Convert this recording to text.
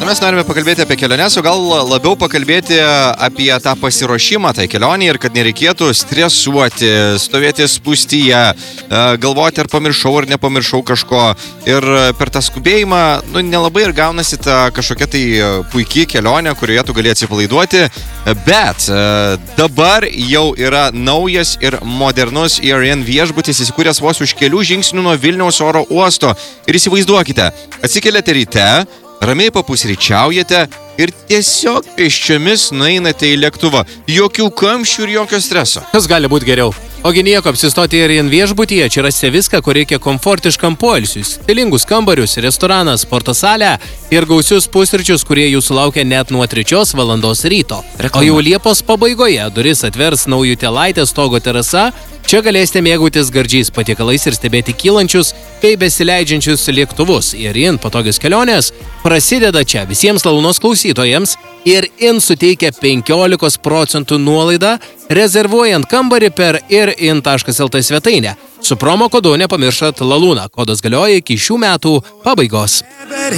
mes norime pakalbėti apie keliones, o gal labiau pakalbėti apie tą pasiruošimą tai kelionį ir kad nereikėtų stresuoti, stovėti spūstyje, galvoti ar pamiršau ar nepamiršau kažko. Ir per tą skubėjimą, nelabai ir gaunasi ta kažkokia tai puikiai kelionė, kurioje tu gali atsipalaiduoti. Bet dabar jau yra naujas ir modernus Air Inn viešbutis įsikūręs vos už kelių žingsnių nuo Vilniaus oro uosto. Ir įsivaizduokite, atsikeliate ryte, ramiai papusryčiaujate ir tiesiog pėsčiomis nueinate į lėktuvą. Jokių kamščių ir jokio streso. Kas gali būti geriau? Ogi nieko, apsistoti Air Inn viešbutyje, čia rasite viską, ko reikia komfortiškam poilsiui. Stilingus kambarius, restoraną, sporto salę ir gausius pusryčius, kurie jūsų laukia net nuo 3 valandos ryto. O jau Liepos pabaigoje duris atvers Naujutėlaitės stogo terasa. Čia galėsite mėgautis gardžiais patiekalais ir stebėti kylančius bei besileidžiančius lėktuvus. Air Inn patogios kelionės prasideda čia visiems Lalunos klausytojams. Air Inn suteikia 15% nuolaidą, rezervuojant kambarį per airin.lt svetainę. Su promo kodu nepamirštat Laluna. Kodas galioja iki šių metų pabaigos.